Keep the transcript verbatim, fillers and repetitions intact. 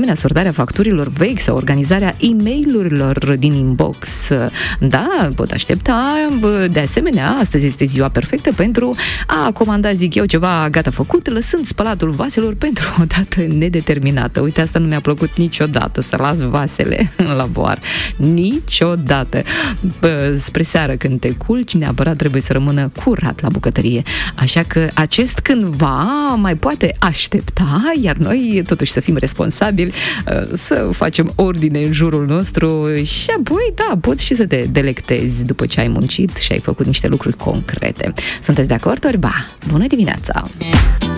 asemenea sortarea facturilor vechi sau organizarea e-mail-urilor din inbox. Da, pot aștepta. De asemenea, astăzi este ziua perfectă pentru a comanda, zic eu, ceva gata făcut, lăsând spălatul vaselor pentru o dată nedeterminată. Uite, asta nu mi-a plăcut niciodată, să las vasele în lavoar. Niciodată. Spre seară, când te culci, neapărat trebuie să rămână curat la bucătărie. Așa că acest cândva mai poate aștepta, iar noi totuși să fim responsabili, să facem ordine în jurul nostru și apoi, da, poți și să te delectezi după ce ai muncit și ai făcut niște lucruri concrete. Sunteți de acord, ori ba? Bună dimineața!